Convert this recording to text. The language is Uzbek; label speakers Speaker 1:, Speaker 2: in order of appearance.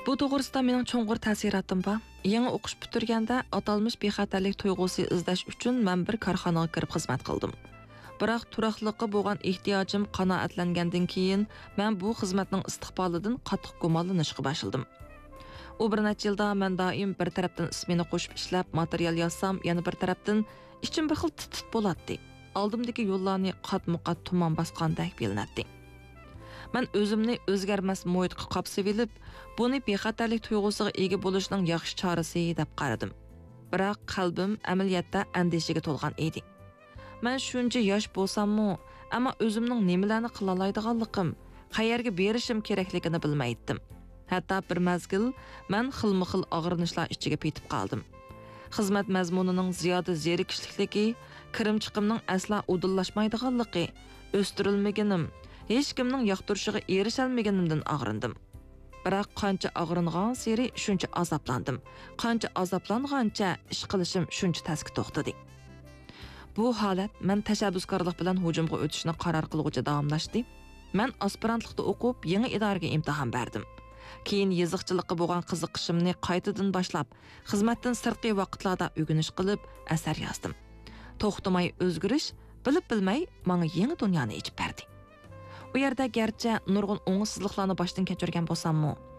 Speaker 1: Bu to'g'risida mening cho'nqur ta'siratim bor. Yangi o'qish bitirganda atalmish bexatarlik tuyg'usi izlash uchun men bir korxonaga kirib xizmat qildim. Biroq turaqliqqa bo'lgan ehtiyojim qanoatlangandan keyin men bu xizmatning istiqbolidan qattiq gumonlanishga boshladim. U bir necha yilda men doim bir tarafdan ismini qo'shib ishlab material yozsam, yana bir tarafdan ichim bir xil tit bo'ladi. Oldimdagi yo'llarni qatma-qat tuman bosgandek bilinadi. Men o'zimni o'zgarmas muhitga qapsib olib, buni bexatarlik tuyg'usiga ega bo'lishning yaxshi chorasi deb qaradim. Biroq qalbim amaliyotda andishaga to'lgan edi. Men shuncha yosh bo'lsam-mu, ammo o'zimning nimalarni qila oladiganligim, qayerga berishim kerakligini bilmaydim. Hatto bir mazgil men xilma-xil og'rinishlar ichiga petib qoldim. Xizmat mazmunining ziyoda zerikishlikligi, kirim-chiqimning asla udillashmaydiganligi, o'stirilmaganim, hech kimning yoqtirishiga erishalmaganimdan og'rindim. Biroq qancha og'ringan seri shuncha azoblandim. Qancha azoblangancha ish qilishim shuncha tasga to'xtadi. Bu holat men tashabbuskorlik bilan hujumga o'tishni qaror qilguvchi davomlashdi. Men aspirantlikda o'qib, yangi idoraga imtihon berdim. Keyin yoziqchilikqa bo'lgan qiziqishimni qaytadan boshlab, xizmatdan sirtqi vaqtlarda o'rganish qilib, asar yozdim. To'xtamay o'zgarish, bilib-bilmay menga yangi dunyoni ichib berdi. U yerda garchi nurg'un o'ngsizliklarni boshdan kechirgan bo'lsam-mu,